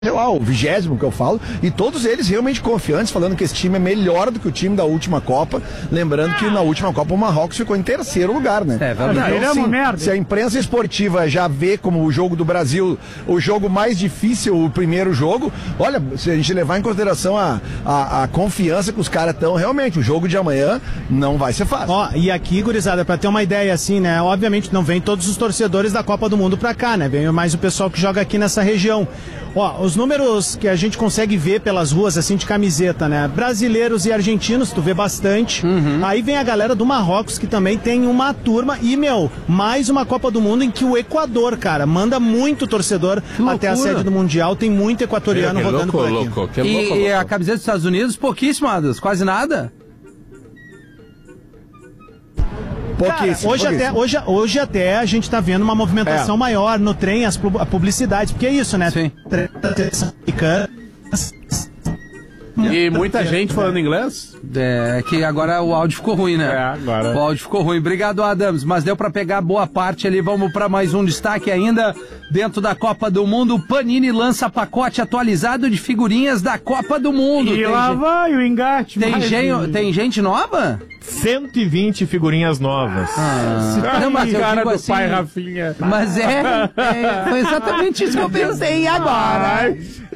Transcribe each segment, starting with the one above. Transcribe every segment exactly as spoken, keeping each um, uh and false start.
sei lá, o vigésimo que eu falo, e todos eles realmente confiantes, falando que esse time é melhor do que o time da última Copa, lembrando que na última Copa o Marrocos ficou em terceiro lugar, né? É verdade. Então, assim, se a imprensa esportiva já vê como o jogo do Brasil, o jogo mais difícil, o primeiro jogo, olha, se a gente levar em consideração a, a, a confiança que os caras estão, realmente, o jogo de amanhã não vai ser fácil. Ó, e aqui, gurizada, pra ter uma ideia assim, né, obviamente não vem todos os torcedores da Copa do Mundo pra cá, né, vem mais o pessoal que joga aqui nessa região. Ó, os números que a gente consegue ver pelas ruas, assim, de camiseta, né? Brasileiros e argentinos, tu vê bastante. Uhum. Aí vem a galera do Marrocos, que também tem uma turma. E, meu, mais uma Copa do Mundo em que o Equador, cara, manda muito torcedor até a sede do Mundial. Tem muito equatoriano é, rodando louco, por aqui. Louco, que e, louco, e louco. a camiseta dos Estados Unidos, pouquíssimas, quase nada. Cara, hoje, até, hoje, hoje até a gente tá vendo uma movimentação é. maior no trem, as publicidades, porque é isso, né? Sim. E muita gente falando inglês? É, que agora o áudio ficou ruim, né? É, agora. O áudio ficou ruim. Obrigado, Adams, mas deu pra pegar boa parte ali. Vamos pra mais um destaque ainda. Dentro da Copa do Mundo, Panini lança pacote atualizado de figurinhas da Copa do Mundo. E tem lá gente... vai o engate. Tem, gen... tem gente nova? cento e vinte figurinhas novas. Ah, não, mas cara do assim, pai Rafinha. Mas é, é, foi exatamente isso que eu pensei agora.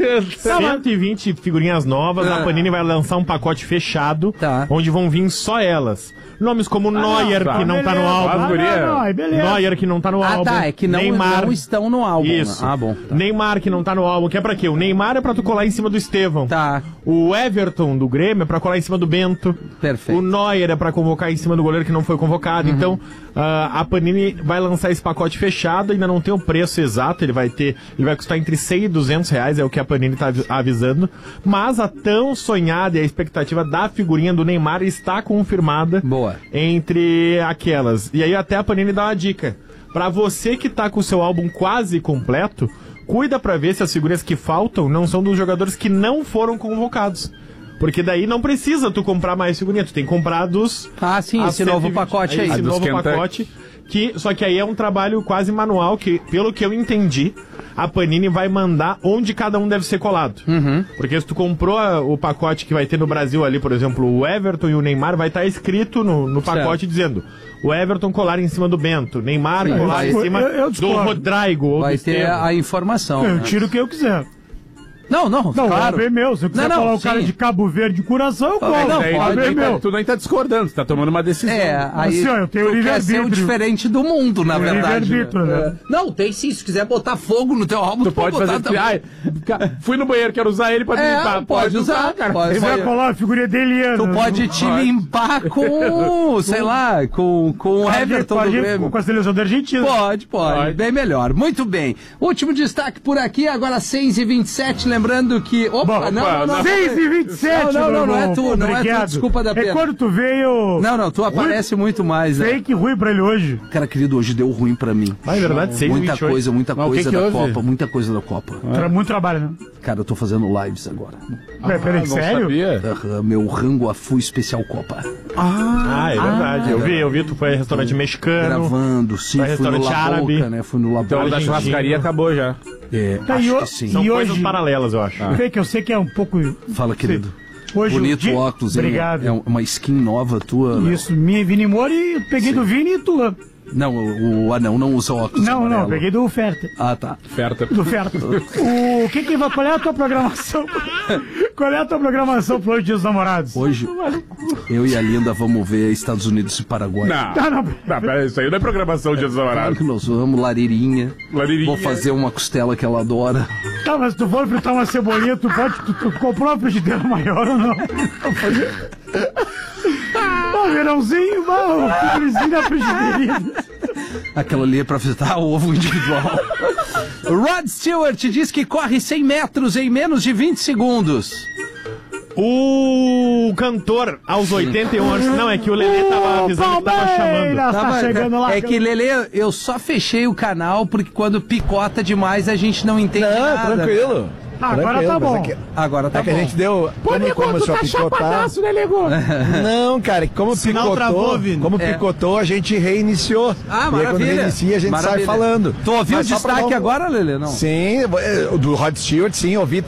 cento e vinte figurinhas novas, ah. a Panini vai lançar um pacote fechado, tá. onde vão vir só elas. Nomes como ah, Neuer, não, que não beleza, tá no álbum. Ah, não, não, Neuer, que não tá no ah, álbum. Ah, tá, é que não, Neymar, não estão no álbum. Isso. Ah, bom. Tá. Neymar, que não tá no álbum, que é pra quê? O Neymar é pra tu colar em cima do Estevão. Tá. O Everton, do Grêmio, é pra colar em cima do Bento. Perfeito. O Neuer é pra convocar em cima do goleiro que não foi convocado. Uhum. Então, uh, a Panini vai lançar esse pacote fechado, ainda não tem o preço exato, ele vai ter, ele vai custar entre cem e duzentos reais, é o que a Panini tá avisando. Mas a tão sonhada e a expectativa da figurinha do Neymar está confirmada. Boa. Entre aquelas. E aí até a Panini dá uma dica. Pra você que tá com o seu álbum quase completo, cuida pra ver se as figurinhas que faltam não são dos jogadores que não foram convocados. Porque daí não precisa tu comprar mais figurinha, tu tem que comprar dos... Ah, sim, esse novo pacote aí. Esse novo pacote, que, só que aí é um trabalho quase manual, que pelo que eu entendi, a Panini vai mandar onde cada um deve ser colado. Uhum. Porque se tu comprou a, o pacote que vai ter no Brasil ali, por exemplo, o Everton e o Neymar, vai estar tá escrito no, no pacote certo. Dizendo o Everton colar em cima do Bento, Neymar sim, colar vai, em cima eu, eu do Rodrigo ou vai do ter Estevam. A informação. Eu tiro o que eu quiser. Não, não, não, claro. é meu. Se eu quiser não, não, falar o sim. cara de Cabo Verde de Coração, eu colo. Não, pode, é meu. Tu nem tá discordando, tu tá tomando uma decisão. É, aí assim, ó, eu tenho tu quer ser o diferente do mundo, na verdade. Né? Né? Não, tem sim, se quiser botar fogo no teu álbum, tu, tu pode fazer... Ai, fui no banheiro, quero usar ele pra é, limpar. Pode, pode usar, usar, cara. Pode, ele vai colar a figurinha dele. Tu pode te pode. limpar com, sei lá, com, com o Everton pode, do Grêmio. Com a seleção da Argentina. Pode, pode, pode. Bem melhor. Muito bem. Último destaque por aqui, agora seis e vinte e sete, lembrando que... Opa, Bom, não, não, não. seis e vinte e sete, Não, não, não, não é tu, Obrigado. não é tu, desculpa da pena. É quando tu veio... Não, não, tu aparece ruim, muito mais. Né? Fake ruim pra ele hoje. Cara, querido, hoje deu ruim pra mim. Ah, é verdade, seis e vinte e oito. Muita coisa, muita Mas coisa que que da houve? Copa, muita coisa da Copa. Ah. Muito trabalho, né? Cara, eu tô fazendo lives agora. Ah, peraí, sério? Sabia. Uh, meu rango a full especial Copa. Ah, ah é verdade. Ah, eu vi, eu vi, tu foi em restaurante tô mexicano. Gravando, sim, fui restaurante no La árabe. Boca, né? Fui no La Boca. Então, da churrascaria acabou já. É, tá, acho e que sim. São e coisas hoje... paralelas, eu acho. Ah. Que eu sei que é um pouco... Fala, querido. Hoje, bonito dia... óculos, Obrigado. É uma skin nova tua. Isso, né? Minha Vini Mori, peguei sim. do Vini e tua. Não, o, o anão não usa óculos. Não, amarelo. não, peguei do Ferta. Ah, tá. Ferta. Do Ferta. O que que vai, qual é a tua programação? Qual é a tua programação pro Dia dos Namorados? Hoje, eu e a Linda vamos ver Estados Unidos e Paraguai. Não, não, não, não pera, isso aí não é programação Dia dos Namorados. Claro que nós vamos, Laririnha. Laririnha. Vou fazer uma costela que ela adora. Tá, mas se tu for fritar uma cebolinha, tu pode, tu, tu comprou uma frigideira maior ou não? Ó, verãozinho, ó, frizinho na frigideirinha. Aquela ali é pra fritar o ovo individual. Rod Stewart diz que corre cem metros em menos de vinte segundos. O cantor, aos oitenta e um anos... Não, é que o Lelê tava avisando que tava chamando. Tava, tá chegando lá. É que, Lelê, eu só fechei o canal porque quando picota demais a gente não entende não, nada. Tranquilo. Agora Tranquilo, tá mas bom. É que, Agora tá é que bom. a gente deu. Pô, Como nego, tu começou a tá picotar. chapadaço, né, nego? Não, cara, como O sinal picotou, travou, Vini. como É. picotou, a gente reiniciou. Ah, E aí, quando maravilha. reinicia, a gente Maravilha. sai falando. Tu ouviu o Mas só pra destaque não- agora, Lelê? Não. Sim, o do Rod Stewart, sim, ouvi